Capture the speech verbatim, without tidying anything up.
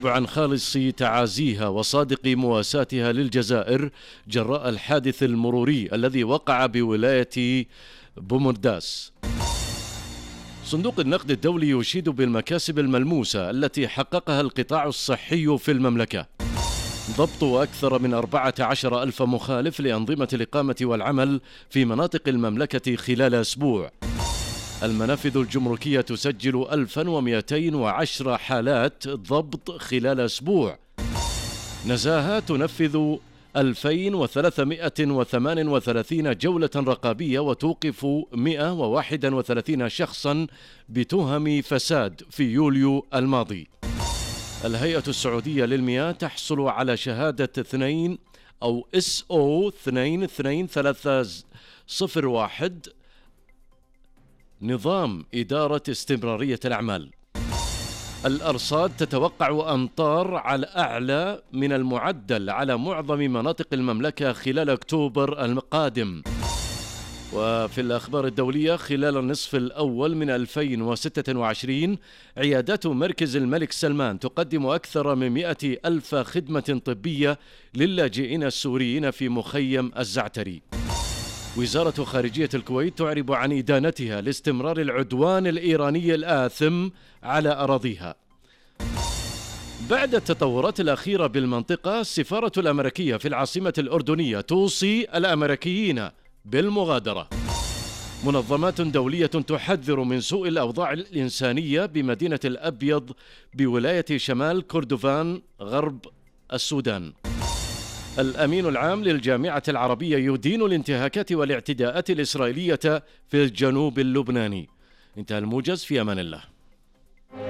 عن خالص تعازيها وصادق مواساتها للجزائر جراء الحادث المروري الذي وقع بولاية بومرداس. صندوق النقد الدولي يشيد بالمكاسب الملموسة التي حققها القطاع الصحي في المملكة. ضبط أكثر من أربعة عشر ألف مخالف لأنظمة الإقامة والعمل في مناطق المملكة خلال أسبوع. المنافذ الجمركية تسجل ألفا ومئتين وعشرة حالات ضبط خلال أسبوع. نزاهة تنفذ ألفين وثلاثمئة وثمانية وثلاثين جولة رقابية وتوقف مئة وواحد وثلاثين شخصا بتهم فساد في يوليو الماضي. الهيئة السعودية للمياه تحصل على شهادة اثنين أو إس أو اثنين اثنين ثلاثة صفر واحد نظام إدارة استمرارية الأعمال. الأرصاد تتوقع أمطار على أعلى من المعدل على معظم مناطق المملكة خلال أكتوبر القادم. وفي الأخبار الدولية، خلال النصف الأول من ألفين وستة وعشرين عيادات مركز الملك سلمان تقدم أكثر من مئة ألف خدمة طبية للاجئين السوريين في مخيم الزعتري. وزارة خارجية الكويت تعرب عن إدانتها لاستمرار العدوان الإيراني الآثم على أراضيها. بعد التطورات الأخيرة بالمنطقة، السفارة الأمريكية في العاصمة الأردنية توصي الأمريكيين بالمغادرة. منظمات دولية تحذر من سوء الأوضاع الإنسانية بمدينة الأبيض بولاية شمال كردفان غرب السودان. الأمين العام للجامعة العربية يدين الانتهاكات والاعتداءات الإسرائيلية في الجنوب اللبناني. انتهى الموجز، في أمان الله.